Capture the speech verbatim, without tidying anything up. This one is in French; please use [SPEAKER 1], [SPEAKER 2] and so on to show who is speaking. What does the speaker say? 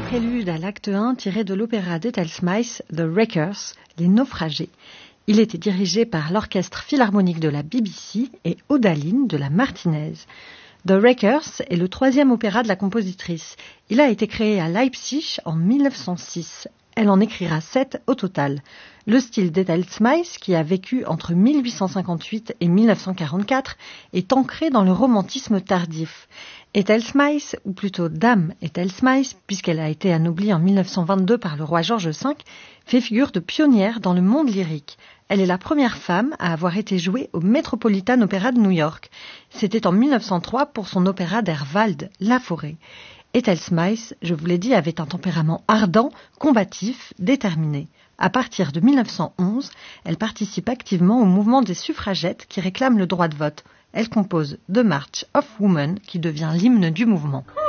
[SPEAKER 1] Prélude à l'acte un tiré de l'opéra d'Ethel Smyth, The Wreckers, Les Naufragés. Il était dirigé par l'Orchestre Philharmonique de la B B C et Odaline de la Martinez. The Wreckers est le troisième opéra de la compositrice. Il a été créé à Leipzig en mille neuf cent six. Elle en écrira sept au total. Le style d'Ethel Smyth, qui a vécu entre mille huit cent cinquante-huit et mille neuf cent quarante-quatre, est ancré dans le romantisme tardif. Ethel Smyth, ou plutôt Dame Ethel Smyth, puisqu'elle a été anoblie en mille neuf cent vingt-deux par le roi George cinq, fait figure de pionnière dans le monde lyrique. Elle est la première femme à avoir été jouée au Metropolitan Opera de New York. C'était en mille neuf cent trois pour son opéra Der Wald, La Forêt. Ethel Smyth, je vous l'ai dit, avait un tempérament ardent, combatif, déterminé. À partir de mille neuf cent onze, elle participe activement au mouvement des suffragettes qui réclament le droit de vote. Elle compose The March of Women qui devient l'hymne du mouvement.